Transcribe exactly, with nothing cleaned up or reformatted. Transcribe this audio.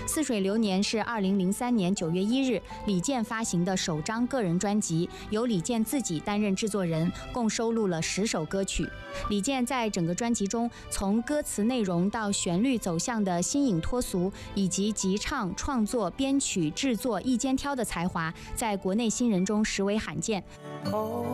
似水流年是二零零三年九月一日李健发行的首张个人专辑，由李健自己担任制作人，共收录了十首歌曲。李健在整个专辑中，从歌词内容到旋律走向的新颖脱俗，以及集唱、创作、编曲、制作一肩挑的才华，在国内新人中实为罕见。